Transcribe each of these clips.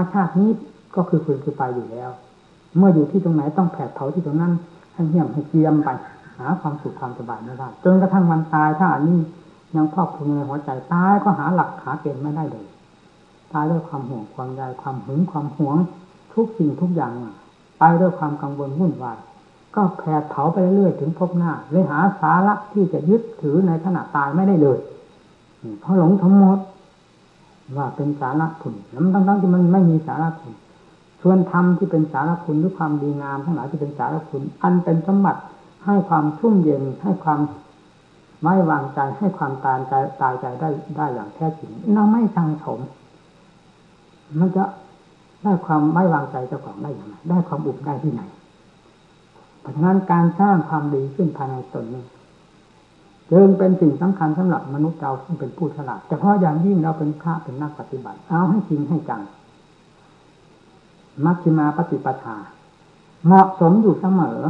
ชาตินี้ก็คือฟืนคือไฟอยู่แล้วเมื่ออยู่ที่ตรงไหนต้องแผดเผาที่ตรงนั้นให้เหี้ยมให้เกียมไปหาความสุขความสบายไม่ได้จนกระทั่งวันตายถ้าอันนี้ยังครอบคลุมในหัวใจตายก็หาหลักหาเกณฑ์ไม่ได้เลยตายด้วยความห่วงความใยความหึงความหวงทุกสิ่งทุกอย่างไปด้วยความกังวลวุ่นวายก็แผดเผาไปเรื่อยๆถึงพบหน้าเลยหาสาระที่จะยึดถือในขณะตายไม่ได้เลยเพราะหลงทั้งหมดว่าเป็นสาระคุณทั้งที่มันไม่มีสาระคุณส่วนธรรมที่เป็นสาระคุณหรือความดีงามทั้งหลายที่เป็นสาระคุณอันเป็นสมบัติให้ความชุ่มเย็นให้ความไว้วางใจให้ความตายใจได้อย่างแท้จริงเราไม่สังสมมันจะได้ความไว้วางใจเจ้าของได้อย่างไรได้ความอุบได้ที่ไหนเพราะฉะนั้นการสร้างความดีขึ้นภายในตนนี้จึงเป็นสิ่งสำคัญสำหรับมนุษย์เราที่เป็นผู้ฉลาดแต่เพราะอย่างยิ่งเราเป็นพระเป็นนักปฏิบัติเอาให้จริงให้จังมัชฌิมาปฏิปทาเหมาะสมอยู่เสมอ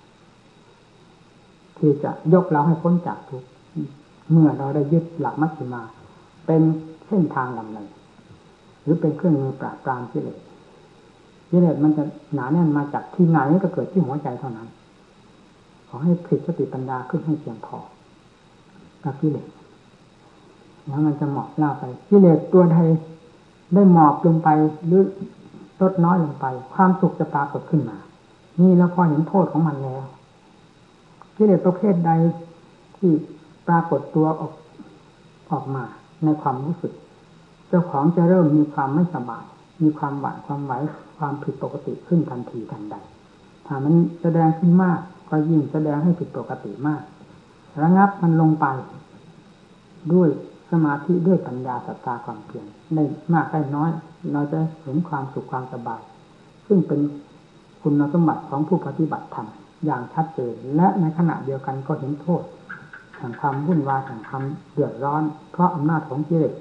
ที่จะยกเราให้พ้นจากทุกข์เมื่อเราได้ยึดหลักมัชฌิมาเป็นเส้นทางดำเนินหรือเป็นเครื่องมือปราบปรามกิเลสมันจะหนาแน่นมาจากที่ไหนก็เกิดที่หัวใจเท่านั้นขอให้ผลิตสติปัญญาขึ้นให้เพียงพอกับกิเลสแล้วมันจะหมอบล่าไปกิเลสตัวใดได้หมอบลงไปหรือลดน้อยลงไปความสุขจะปรากฏขึ้นมานี่แล้วพอเห็นโทษของมันแล้วกิเลสประเภทใดที่ปรากฏตัวออกมาในความรู้สึกเจ้าของจะเริ่มมีความไม่สบายมีความหวั่นความไหวความผิดปกติขึ้นทันทีทันใดถ้ามันแสดงขึ้นมากก็ยิ่งแสดงให้ผิดปกติมากระงับมันลงไปด้วยสมาธิด้วยปัญญาศรัทธาความเพียรได้มากได้น้อยเราจะเห็นความสุขความสบายซึ่งเป็นคุณสมบัติของผู้ปฏิบัติธรรมอย่างชัดเจนและในขณะเดียวกันก็เห็นโทษแห่งความวุ่นวายแห่งความเดือดร้อนเพราะอำนาจของกิเลส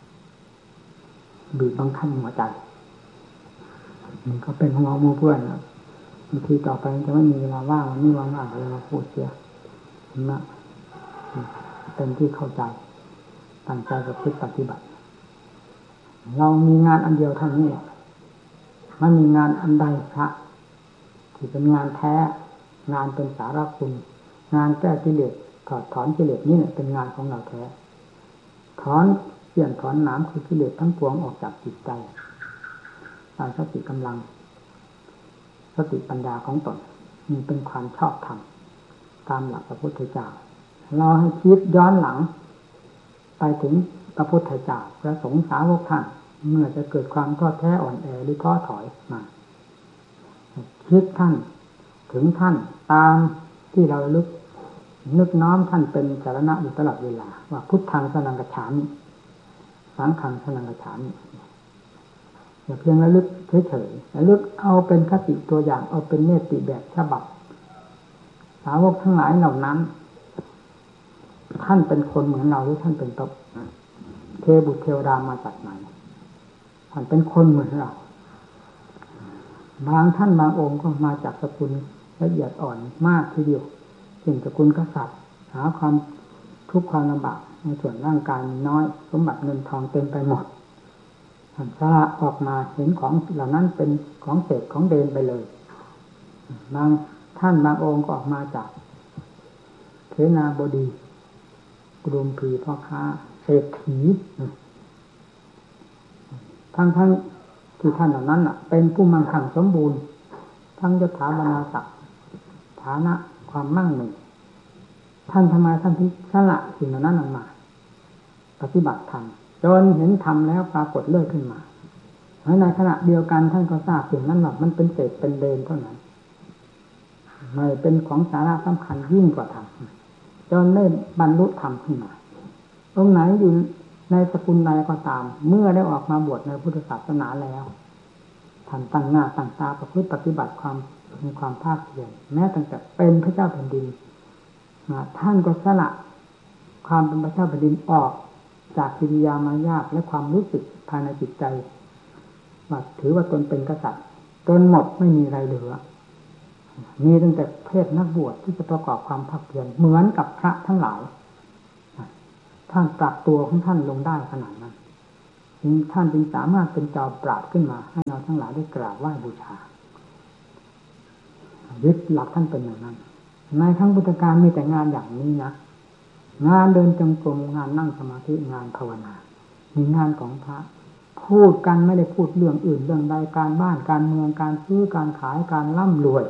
บีบบังคับหัวใจมันก็เป็นของเราหมู่เพื่อนบางทีต่อไปจะไม่มีเวลาว่างไม่ว่างๆเลยมาพูดเสียนะเป็นที่เข้าใจตั้งใจกับพฤติปฏิบัติเรามีงานอันเดียวเท่านี้ไม่มีงานอันใดพระที่เป็นงานแท้งานเป็นสาระคุณงานแก้กิเลสถอดถอนกิเลสนี่เนี่ยเป็นงานของเราแท้ถอนเปลี่ยนถอนน้ำคือกิเลสทั้งปวงออกจากจิตใจตามสติกำลังสติปัญญาของตนนี่เป็นความชอบธรรมตามหลักพระพุทธเจ้าเราให้คิดย้อนหลังไปถึงพระพุทธเจ้าพระสงฆ์สาวกท่านเมื่อจะเกิดความท้อแท้อ่อนแอหรือท้อถอยมาคิดท่านถึงท่านตามที่เรานึกน้อมท่านเป็นสารณะอยู่ตลอดเวลาว่าพุทธังสนังกัจฉามิสังฆังสนังกัจฉามิอย่าเพียงระลึกเฉยๆระลึกเอาเป็นคติตัวอย่างเอาเป็นเนติแบบฉบับสาวกทั้งหลายเหล่านั้นท่านเป็นคนเหมือนเราหรือท่านเป็นเทบุตรเทวดามาจากไหนท่านเป็นคนเหมือนเราบางท่านบางองค์ก็มาจากสกุลละเอียดอ่อนมากทีเดียวเช่นสกุลกษัตริย์หาความทุกข์ความลำบากในส่วนร่างกายน้อยสมบัติเงินทองเต็มไปหมดท่านสละออกมาเห็นของเหล่านั้นเป็นของเศษของเดนไปเลยบางท่านบางองค์ก็ออกมาจากเสนาบดีกรุงพีพ่อค้าเศรษฐีทั้งที่ท่านเหล่านั้นเป็นผู้มั่งคั่งสมบูรณ์ทั้งยศถาบรรดาศักดิ์ฐานะความมั่งมีท่านทำไมท่านที่สละสิ่งเหล่านั้นออกมาปฏิบัติธรรมจนเห็นธรรมแล้วปรากฏเลิกขึ้นมาในขณะเดียวกันท่านก็ทราบสิ่งนั้นว่ามันเป็นเศษเป็นเดนเท่านั้นไม่เป็นของสาระสำคัญยิ่งกว่าธรรมจนได้บรรลุธรรมขึ้นมาตรงไหนอยู่ในสกุลใดก็ตามเมื่อได้ออกมาบวชในพุทธศาสนาแล้วท่านตั้งหน้าตั้งตาประพฤติปฏิบัติความมีความภาคเพียรแม้ตั้งแต่เป็นพระเจ้าแผ่นดินท่านก็สละความเป็นพระเจ้าแผ่นดินออกจากกิริยามารยาทและความรู้สึกภายในจิตใจว่าถือว่าตนเป็นกษัตริย์จนหมดไม่มีอะไรเหลือมีตั้งแต่เพศนักบวชที่จะประกอบความภาคเพียรเหมือนกับพระทั้งหลายท่านปรับตัวของท่านลงได้ขนาดนั้นท่านจึงสามารถเป็นจอมปราบขึ้นมาให้เราทั้งหลายได้กราบไหว้บูชายึดหลักท่านเป็นอย่างนั้นในครั้งพุทธกาลมีแต่งานอย่างนี้นะงานเดินจงกรมงานนั่งสมาธิงานภาวนามีงานของพระพูดกันไม่ได้พูดเรื่องอื่นเรื่องใดการบ้านการเมืองการซื้อการขายการร่ำรวย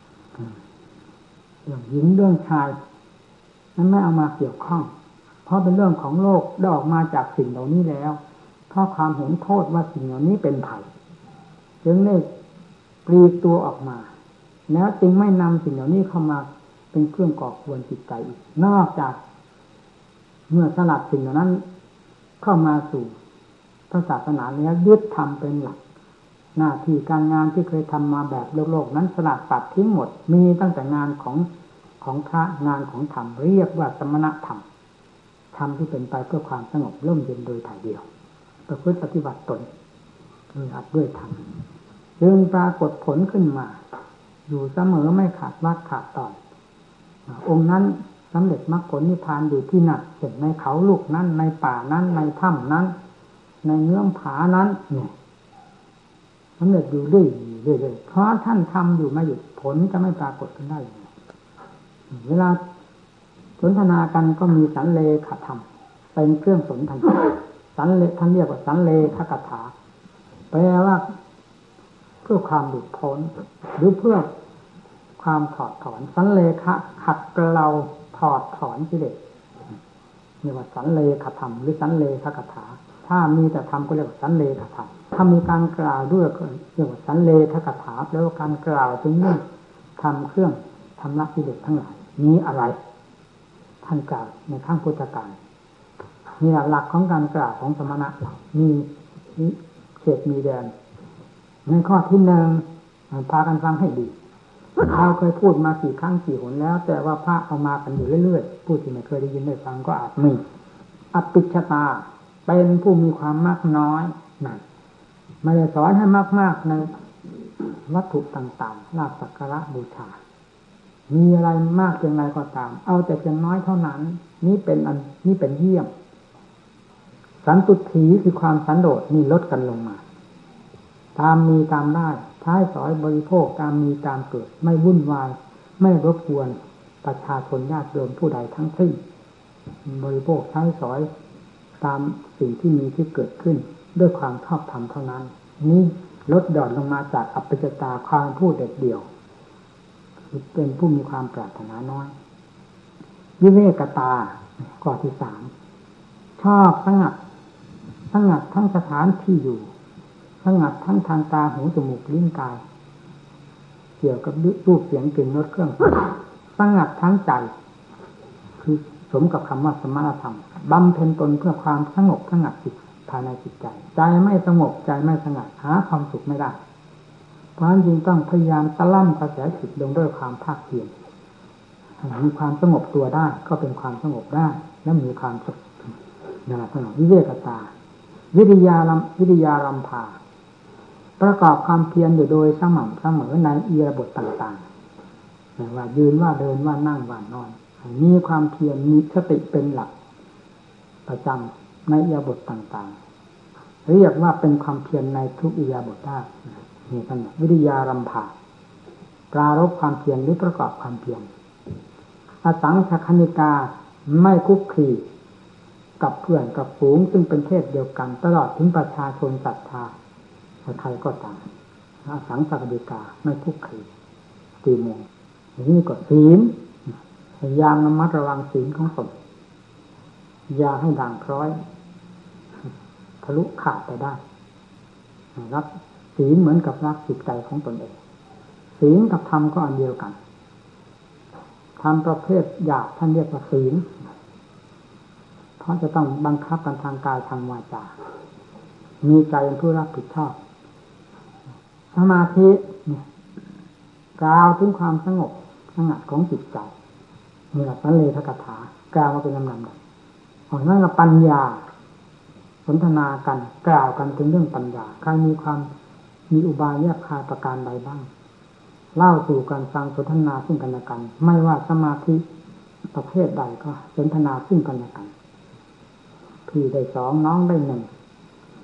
เรื่องหญิงเรื่องชายนั้นไม่เอามาเกี่ยวข้องเพราะเป็นเรื่องของโลกได้ออกมาจากสิ่งเหล่านี้แล้วเพราะความเห็นโทษว่าสิ่งเหล่านี้เป็นภัยจึงได้ปลีกตัวออกมาแล้วจึงไม่นำสิ่งเหล่านี้เข้ามาเป็นเครื่องก่อกวนจิตใจอีกนอกจากเมื่อสลัดสิ่งเหล่านั้นเข้ามาสู่พระศาสนาแล้วยึดทำเป็นหลักหน้าที่การงานที่เคยทำมาแบบโลกนั้นสลัดปัดทิ้งหมดมีตั้งแต่งานของพระงานของธรรมเรียกว่าสมณธรรมธรรมที่เป็นไปเพื่อความสงบร่มเย็นโดยถ่ายเดียวประพฤติปฏิบัติตนด้วยอัดด้วยธรรมจึงปรากฏผลขึ้นมาอยู่เสมอไม่ขาดวัดขาดตอนองค์นั้นสำเร็จมรรคผลนิพพานอยู่ที่นั่นเช่นในเขาลูกนั้นในป่านั้นในถ้ำนั้นในเงื้อมผานั้นเนี่ยสำเร็จอยู่เรื่อยๆเพราะท่านทำอยู่ไม่หยุดผลจะไม่ปรากฏขึ้นได้เวลาสนทนากันก็มีสันเลขธรรมเป็นเครื่องสนทนาสันเลท่านเรียกว่าสันเลขกถาแปลว่าเพื่อความหลุดพ้นหรือเพื่อความถอดถอนสันเลขะขัดเกลาถอดถอนกิเลสเรียกว่าสันเลขธรรมหรือสันเลขกถาถ้ามีแต่ธรรมก็เรียกว่าสันเลขธรรมถ้ามีการกล่าวด้วยก็เรียกว่าสันเลขกถาแปลว่าการกล่าวถึงเรื่องทำเครื่องทำละกิเลสทั้งหลายนี้อะไรท่านกล่าวในข้างพุทธการนี่หลักของการกล่าวของสมณะมีเขตมีแดนในข้อที่หนึ่งพากันฟังให้ดีเราเคยพูดมากี่ครั้งกี่หนแล้วแต่ว่าพระเอามากันอยู่เรื่อยๆผู้ที่ไม่เคยได้ยินได้ฟังก็อาจมีอภิชตาเป็นผู้มีความมากน้อยนั่นไม่ได้สอนให้มากๆในวัตถุต่างๆลาภสักการะบูชามีอะไรมากเพียงไรก็ตามเอาแต่เพียงน้อยเท่านั้นนี่เป็นเยี่ยมสันตุถีคือความสันโดษนี่ลดกันลงมาตามมีตามได้ใช้สอยบริโภคตามมีตามเกิดไม่วุ่นวายไม่รบกวนประชาชนญาติโยมผู้ใดทั้งสิ้นบริโภคใช้สอยตามสิ่งที่มีที่เกิดขึ้นด้วยความชอบธรรมเท่านั้นนี้ลดหย่อนลงมาจากอัปปจตาความพูดเด็ดเดี่ยวเป็นผู้มีความปรารถนาน้อยวิเวกตาข้อที่สามชอบสงัดทั้งสถานที่อยู่สงัดทั้งทางตาหูจมูกลิ้นกายเกี่ยวกับรูปเสียงกลิ่นรสเครื่องสงัดทั้งใจคือสมกับคำว่าสมณธรรมบำเพ็ญตนเพื่อความสงบสงัดจิตภายในจิตใจใจไม่สงบใจไม่สงัดหาความสุขไม่ได้เพราะฉะนั้นจึงต้องพยายามตะล่ำกระแสจิตลงด้วยความภาคเพียรมีความสงบตัวได้ก็เป็นความสงบได้และมีความสุขนั่นแหละวิเวกตาวิริยารัมภาประกอบความเพียรอยู่โดยสม่ำเสมอในอิริยาบถต่างๆไม่ว่ายืนว่าเดินว่านั่งว่านอนมีความเพียรมีสติเป็นหลักประจำในอิริยาบถต่างๆเรียกว่าเป็นความเพียรในทุกอิริยาบถได้นี่ท่านวิริยารัมภาปรารภความเพียรหรือประกอบความเพียรอสังขคณิกาไม่คุกคีกับเพื่อนกับฝูงซึ่งเป็นเพศเดียวกันตลอดถึงประชาชนศรัทธาใครก็ตามอสังขคณิกาไม่คุกคีตีมงนี่ก็ศีลพยายามระมัดระวังศีลของตนอย่าให้ด่างพร้อยทะลุขาดไปได้รักศีลเหมือนกับรักจิตใจของตนเองศีลกับธรรมก็อันเดียวกันธรรมประเภทหยาบท่านเรียกว่าศีลเพราะจะต้องบังคับกันทางกายทางวาจามีใจเป็นผู้รับผิดชอบสมาธิกล่าวถึงความสงบสงัดของจิตใจนี่แหละสันเลขกถากล่าวมาเป็นลำดับของนั้นกับปัญญาสนทนากันกล่าวกันถึงเรื่องปัญญาใครมีอุบายแยบคายประการใดบ้างเล่าสู่กันฟังสนทนาซึ่งกันและกันไม่ว่าสมาธิประเภทใดก็สนทนาซึ่งกันและกันพี่ได้สองน้องได้หนึ่ง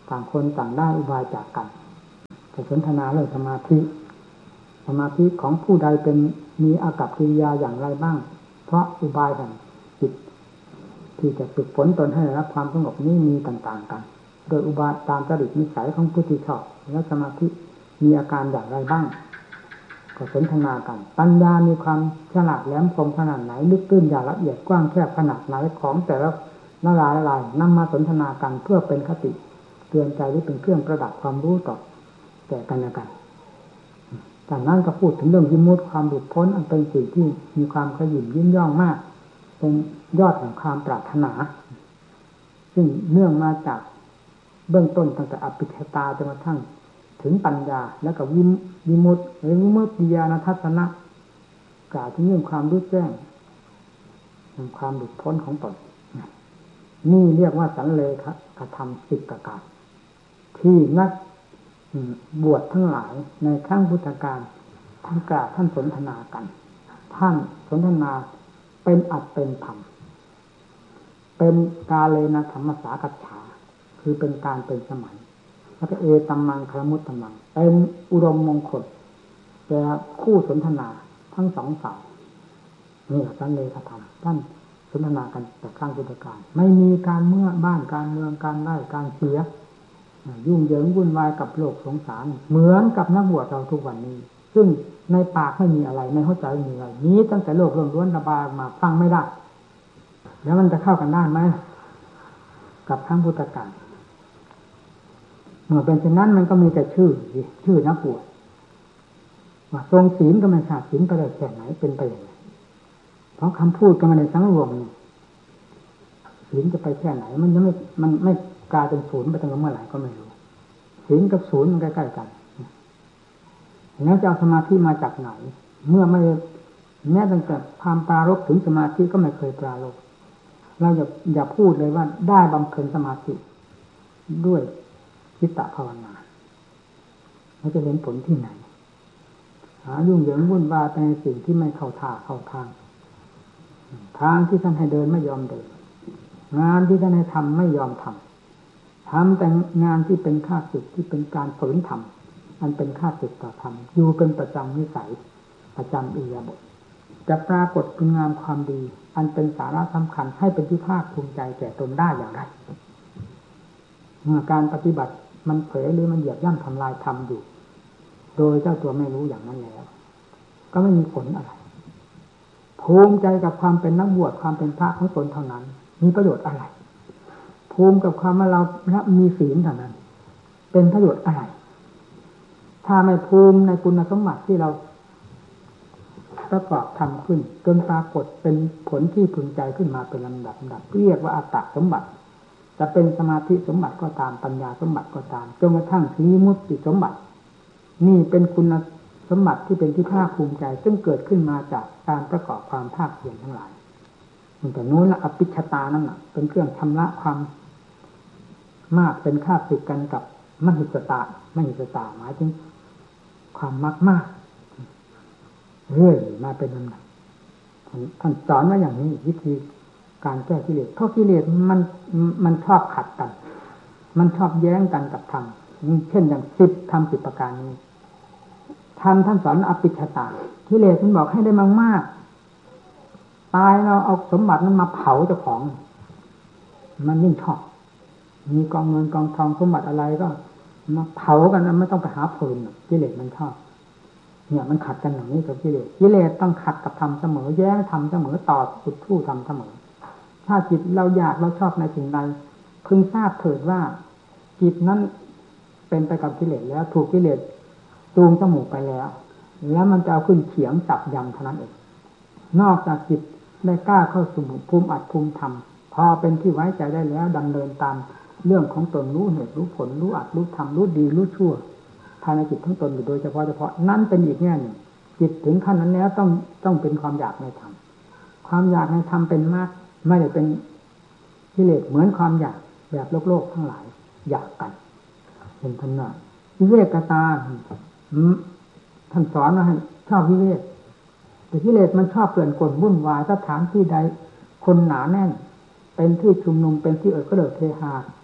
ต่างคนต่างได้อุบายจากกันแต่สนทนาเรื่องสมาธิของผู้ใดเป็นมีอากัปกิริยาอย่างไรบ้างเพราะอุบายแห่งจิตที่จะฝึกฝนตนให้รับความสงบนี้มีต่างๆกันโดยอุบายตามจริตนิสัยของผู้ที่ชอบและสมาธิมีอาการอย่างไรบ้างก็สนทนากันปัญญามีความฉลาดแหลมคมขนาดไหนลึกตื้นอย่างละเอียดกว้างแคบขนาดไหนของแต่ละลายนำมาสนทนากันเพื่อเป็นคติเตือนใจหรือเป็นเครื่องประดับความรู้ต่อแก่กันและกันจากนั้นก็พูดถึงเรื่องวิมุตติความหลุดพ้นอันเป็นสิ่งที่มีความขยิมยิ้มย่องมากเป็นยอดแห่งความปรารถนาซึ่งเนื่องมาจากเบื้องต้นตั้งแต่อภิชตาจนกระทั่งถึงปัญญาแล้วก็วิมุตติหรือวิมุตติญาณทัศนะกล่าวถึงเรื่องความรู้แจ้งความหลุดพ้นของตนนี่เรียกว่าสันเลขธรรม10ประการที่นักบวชทั้งหลายในครั้งพุทธกาลท่านกล่าวท่านสนทนากันท่านสนทนาเป็นอัตเป็นธรรมเป็นกาเลนะธรรมสากัจฉาคือเป็นการเป็นสมัยแล้วก็เอตัมมังคารมุตตัมมังเป็นอุดมมงคลแก่คู่สนทนาทั้งสองฝ่ายนี่สันเลขธรรมท่านสนทนากันแต่ครั้งพุทธกาลไม่มีการเมื่อบ้านการเมืองการไล่การเสียยุ่งเหยิงวุ่นวายกับโลกสงสารเหมือนกับนักบวชเราทุกวันนี้ซึ่งในปากไม่มีอะไรในหัวใจไม่มีอะไรนี้ตั้งแต่โลกเรื่องล้วนระบายมาฟังไม่ได้แล้วมันจะเข้ากันได้ไหมกับครั้งพุทธกาลเมื่อเป็นเช่นนั้นมันก็มีแต่ชื่อนักบวชว่าทรงศีลก็ไม่ขาดศีลไปเลยแค่ไหนเป็นไปอย่างไรเพราะคำพูดก็ไม่ได้สังรวมเนี่ยศีลจะไปแค่ไหนมันยังไม่กลายเป็นศูนย์ไปตั้งแต่เมื่อไหร่ก็ไม่รู้ศีลกับศูนย์มันใกล้ๆกันแล้วจะเอาสมาธิมาจากไหนเมื่อไม่แม้ตั้งแต่ความปรารภถึงสมาธิก็ไม่เคยปรารภเราอย่าพูดเลยว่าได้บำเพ็ญสมาธิด้วยจิตตภาวนาเราจะเห็นผลที่ไหนหายุ่งเหยิงวุ่นวายไปในสิ่งที่ไม่เข้าท่าเข้าทางที่ท่านให้เดินไม่ยอมเดินงานที่ท่านให้ทำไม่ยอมทำแต่งานที่เป็นข้าศึกที่เป็นการฝืนทำอันเป็นข้าศึกต่อธรรมอยู่เป็นประจำนิสัยประจำอิริยาบถจะปรากฏคุณงามความดีอันเป็นสาระสำคัญให้เป็นที่ภาคภูมิใจแก่ตนได้อย่างไรเมื่อการปฏิบัติมันเผยหรือมันเหยียบย่ำทำลายธรรมอยู่โดยเจ้าตัวไม่รู้อย่างนั้นแล้วก็ไม่มีผลอะไรภูมิใจกับความเป็นนักบวชความเป็นพระของตนเท่านั้นมีประโยชน์อะไรภูมิกับความว่าเรามีศีลเท่านั้นเป็นประโยชน์อะไรถ้าไม่ภูมิในคุณสมบัติที่เราประกอบทำขึ้นจนปรากฏเป็นผลที่พึงใจขึ้นมาเป็นลำดับเรียกว่าอัตตสมบัติจะเป็นสมาธิสมบัติก็ตามปัญญาสมบัติก็ตามจนกระทั่งถึงวิมุตติสมบัตินี่เป็นคุณสมบัติที่เป็นที่ภาคภูมิใจซึ่งเกิดขึ้นมาจากการประกอบความภาคเพียรทั้งหลายแต่โน้นละอภิชตานั่นแหละเป็นเครื่องชำระความมากเป็นค่าศึกกันกับมหิสตาหมายถึงความมากเรื่อยมาเป็นลำดับท่านสอนว่าอย่างนี้วิธีการแก้กิเลสเพราะกิเลสมันชอบขัดกันมันชอบแย้งกันกับธรรมเช่นอย่าง10 ธรรม 10ประการนี้ธรรมท่านสอนอภิชตากิเลสมันบอกให้ได้มากๆตายเราเอาสมบัตินั้นมาเผาเจ้าของมันยิ่งชอบมีกองเงินกองทองสมบัติอะไรก็มาเผากันไม่ต้องไปหาฟืนกิเลสมันชอบเนี่ยมันขัดกันอย่างนี้กับกิเลสต้องขัดกับธรรมเสมอแย้งธรรมเสมอต่อสุดผู้ธรรมเสมอถ้าจิตเราอยากเราชอบในสิ่งใดพึงทราบเถิดว่าจิตนั้นเป็นไปกับกิเลสแล้วถูกกิเลสจูงจมูกไปแล้วมันจะเอาขึ้นเขียงจับยำเท่านั้นเองนอกจากจิตได้กล้าเข้าสู่ภูมิอัดภูมิธรรมพอเป็นที่ไว้ใจได้แล้วดำเนินตามเรื่องของตนรู้เหตุรู้ผลรู้อัดรู้ทำรู้ดีรู้ชั่วภายในจิตทั้งตนอยู่โดยเฉพาะนั่นเป็นอีกแง่หนึ่งจิตถึงขั้นนั้นแล้วต้องเป็นความอยากในธรรมความอยากในธรรมเป็นมากไม่ได้เป็นกิเลสเหมือนความอยากแบบโลกทั้งหลายอยากกันเป็นธรรมะวิเวกตาท่านสอนว่าให้ชอบวิเวกแต่กิเลสมันชอบเกลื่อนกลวุ่นวายสถานที่ใดคนหนาแน่นเป็นที่ชุมนุมเป็นที่เอิกกระเดิกเทหา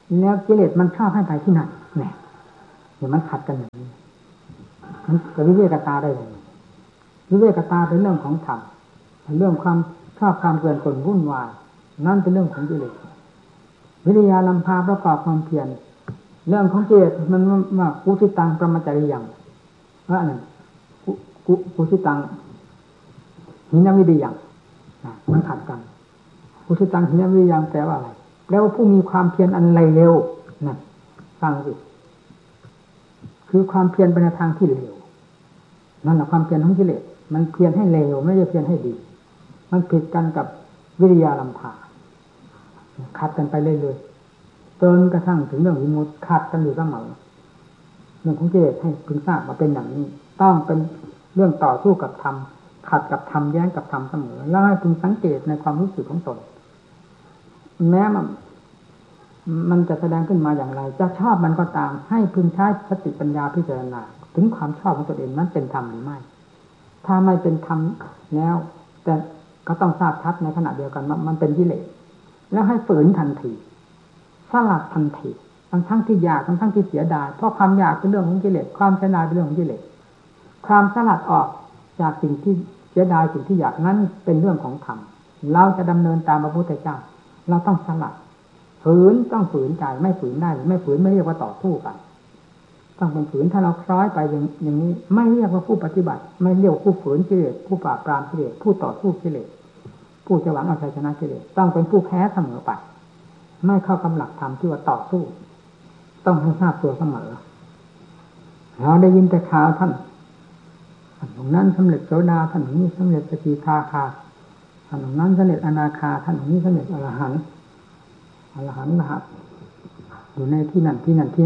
แล้วกิเลสมันชอบให้ไปที่นั่นเนี่ยมันขัดกันอย่างนี้มันจะวิเวกตาได้เลยวิเวกตาเป็นเรื่องของธรรมเรื่องความชอบความเกินคนวุ่นวายนั่นเป็นเรื่องของกิเลสวิริยาลัมพาประกอบความเพียรเรื่องของกิเลสมันว่ากุสิตังประมาจาริยังว่านั่นกุสิตังหินวิริยังมันขัดกันกุสิตังหินวิริยังแปลว่าอะไรแปลว่าผู้มีความเพียรอันเร็วนั่นฟังสิคือความเพียรไปในทางที่เร็วนั่นแหละความเพียรของกิเลสมันเพียรให้เร็วไม่ใช่เพียรให้ดีมันผิดกันกับวิริยาลัมพาขัดกันไปเรื่อยๆจนกระทั่งถึงเรื่องวิมุตติขัดกันอยู่เสมอเรื่องของกิเลสให้พึงทราบว่าเป็นอย่างนี้ต้องเป็นเรื่องต่อสู้กับธรรมขัดกับธรรมแย้งกับธรรมเสมอแล้วให้พึงสังเกตในความรู้สึกของตนแม้มันจะแสดงขึ้นมาอย่างไรจะชอบมันก็ตามให้พึงใช้สติปัญญาพิจารณาถึงความชอบของตนเองนั้นเป็นธรรมหรือไม่ถ้าไม่เป็นธรรมแล้วแต่ก็ต้องทราบชัดในขณะเดียวกันว่ามันเป็นกิเลสแล้วให้ฝืนทันทีสลัดทันทีทั้งที่อยากทั้งที่เสียดายเพราะความอยากเป็นเรื่องของกิเลสความเสียดายเป็นเรื่องของกิเลสความสลัดออกจากสิ่งที่เสียดายสิ่งที่อยากนั้นเป็นเรื่องของธรรมเราจะดำเนินตามพระพุทธเจ้าเราต้องสลัดฝืนต้องฝืนใจไม่ฝืนได้ไม่ฝืนไม่เรียกว่าต่อสู้กันต้องเป็นฝืนถ้าเราคล้อยไปอย่างนี้ไม่เรียกว่าผู้ปฏิบัติไม่เรียกว่าผู้ฝืนกิเลสผู้ปราบปรามกิเลสผู้ต่อสู้กิเลสผู้จะหวังเอาชัยชนะกิเลสต้องเป็นผู้แพ้เสมอไปไม่เข้ากับหลักธรรมที่ว่าต่อสู้ต้องให้ทราบตัวเสมอเราได้ยินแต่ข่าวท่านตรงนั้นสำเร็จโสดาท่านนี้สำเร็จสกิทาคาท่านตรงนั้นสำเร็จอนาคาท่านนี้สำเร็จอรหันต์นะครับอยู่ในที่นั่น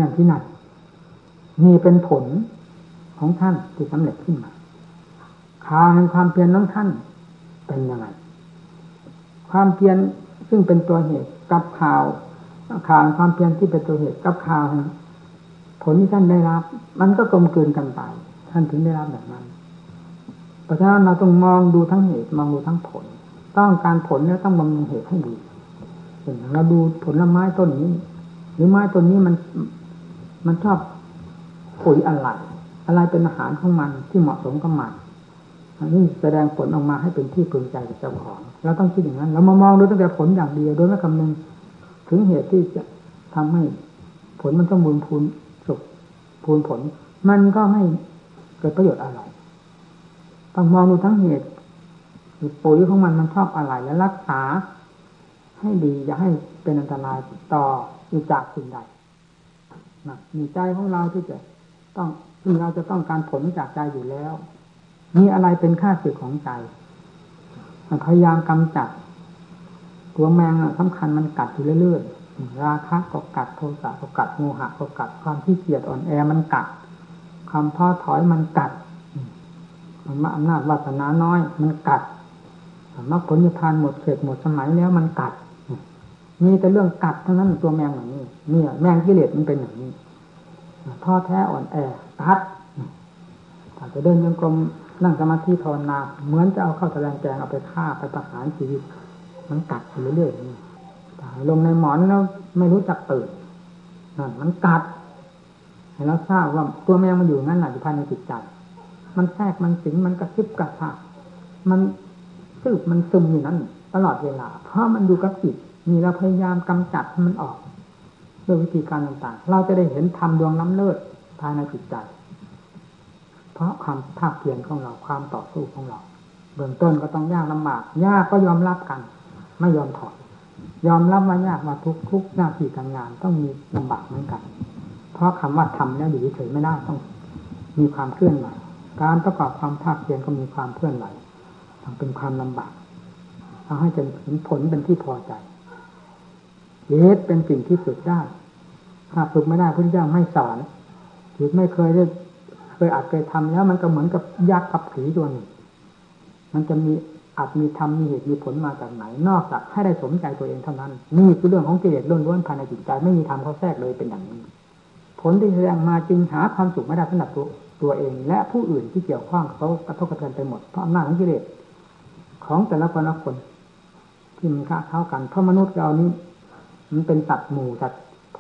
นี่เป็นผลของท่านที่สำเร็จขึ้นมาข่าวแห่งความเพียรของท่านเป็นยังไงความเพียรซึ่งเป็นตัวเหตุกับข่าวความเพียรที่เป็นตัวเหตุกับข่าวผลที่ท่านได้รับมันก็กลมกลืนกันไปท่านถึงได้รับแบบนั้นเพราะฉะนั้นเราต้องมองดูทั้งเหตุมองดูทั้งผลต้องการผลแล้วต้องบำรุงเหตุให้ดีเราดูผลไม้ต้นนี้หรือไม้ต้นนี้มันชอบปุ๋ยอะไรเป็นอาหารของมันที่เหมาะสมกับมันอันนี้แสดงผลออกมาให้เป็นที่พึงใจกับเจ้าของเราต้องคิดอย่างนั้นเรามามองดูตั้งแต่ผลอย่างเดียวโดยไม่คำนึงถึงเหตุที่จะทำให้ผลมันต้องบูรพูนสุขพูนผลมันก็ไม่เกิดประโยชน์อะไรต้องมองดูทั้งเหตุปุ๋ยของมันชอบอะไรและรักษาให้ดีอย่าให้เป็นอันตรายต่อจากสิ่งใดมีใจของเราที่จะเราจะต้องการผลจากใจอยู่แล้วมีอะไรเป็นค่าศึกของใจพยายามกำจัดตัวแมงสำคัญมันกัดอยู่เรื่อยๆราคะก็กัดโทสะก็กัดโมหะก็กัดความขี้เกียจอ่อนแอมันกัดความท้อถอยมันกัดมันอำนาจวาสนาน้อยมันกัดมรรคผลนิพพานหมดเขตหมดสมัยแล้วมันกัดมีแต่เรื่องกัดเท่านั้นตัวแมงอย่างนี้เนี่ยแมงกิเลสมันเป็นอย่างนี้ท้อแท้อ่อนแอกัดถ้าจะเดินจงกรมนั่งสมาธิภาวนาเหมือนจะเอาเข้าตะแลงแกงเอาไปฆ่าไปประหารชีวิตมันกัดอยู่เรื่อยๆลงในหมอนแล้วไม่รู้จักตื่นนั่นมันกัดให้เราทราบว่าตัวแมงมันอยู่นั่นแหละอยู่ภายในจิตใจมันแทรกมันสิงมันกระซิบกระซาบมันซึมมันซึมอยู่นั้นตลอดเวลาเพราะมันอยู่กับจิตนี่เราพยายามกำจัดให้มันออกด้วยวิธีการต่างๆเราจะได้เห็นธรรมดวงล้ำเลิศภายในจิตใจเพราะความภาคเพียรของเราความต่อสู้ของเราเบื้องต้นก็ต้องยากลำบากยากก็ยอมรับกันไม่ยอมถอยยอมรับว่ายากว่าทุกหน้าที่การงานต้องมีลำบากเหมือนกันเพราะคำว่าทำแล้วอยู่เฉยไม่ได้ต้องมีความเคลื่อนไหวการประกอบความภาคเพียรก็มีความเคลื่อนไหวต้องเป็นความลำบากเอาให้จนถึงผลเป็นที่พอใจเหตุเป็นสิ่งที่ฝึกได้ถ้าฝึกไม่ได้พระพุทธเจ้าไม่สอนฝึกไม่เคยอาจเคยทำแล้วมันก็เหมือนกับยักษ์กับผีตัวหนึ่งมันจะมีอาจมีธรรมมีเหตุมีผลมาจากไหนนอกจากให้ได้สมใจตัวเองเท่านั้นนี่คือเรื่องของกิเลสล้วนๆภายในจิตใจไม่มีธรรมเขาแทรกเลยเป็นอย่างนี้ผลที่แสดงมาจึงหาความสุขไม่ได้สำหรับตัวเองและผู้อื่นที่เกี่ยวข้องเขากระทบกระเทือนไปหมดเพราะอำนาจของกิเลสของแต่ละคนที่มันค้าเข้ากันเพราะมนุษย์เรานี้มันเป็นสัตว์หมู่สัตว์พ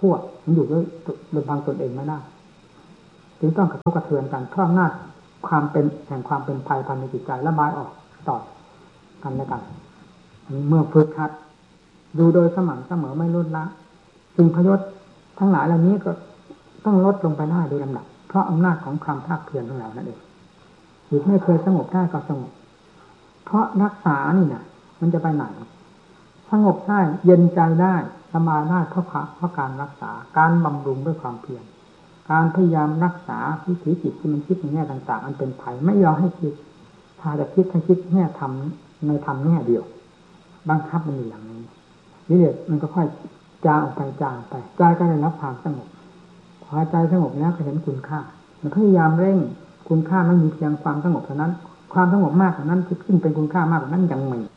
วกมันอยู่ด้วยลำพังตนเองไม่ได้จึงต้องกระทบกระเทือนกันเพราะอำนาจความเป็นแห่งความเป็นภัยภายในจิตใจระบายออกต่อกันและกันเมื่อฝึกหัดดูโดยสม่ำเสมอไม่ลดละจึงพยศทั้งหลายเหล่านี้ก็ต้องลดลงไปได้โดยลำดับเพราะอำนาจของความภาคเพียรของเรานั่นเองจิตไม่เคยสงบได้ก็สงบเพราะรักษานี่นะมันจะไปไหนสงบได้เย็นใจได้สบายได้เพราะการรักษาการบำรุงด้วยความเพียรการพยายามรักษาวิถีจิตที่มันคิดในแง่ต่างๆอันเป็นภัยไม่ยอมให้คิดพาแต่คิดให้คิดแง่ทำในทำแง่เดียวบังคับมันอยู่อย่างนี้นี่เด็กมันก็ค่อยจางออกไปจางไปใจก็ได้รับความสงบพอใจสงบแล้วก็เห็นคุณค่ามันพยายามเร่งคุณค่ามันมีเพียงความสงบเท่านั้นความสงบมากกว่านั้นที่ขึ้นเป็นคุณค่ามากกว่านั้นยังมี